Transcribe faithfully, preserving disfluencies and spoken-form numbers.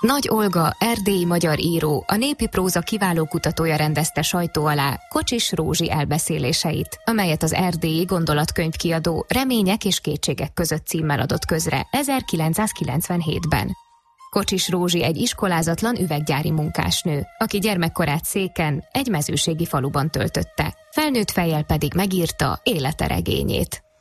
Nagy Olga, erdélyi magyar író, a népi próza kiváló kutatója rendezte sajtó alá Kocsis Rózsi elbeszéléseit, amelyet az erdélyi gondolatkönyvkiadó Remények és kétségek között címmel adott közre ezerkilencszázkilencvenhétben. Kocsis Rózsi egy iskolázatlan üveggyári munkásnő, aki gyermekkorát Széken, egy mezőségi faluban töltötte, felnőtt fejjel pedig megírta élete regényét.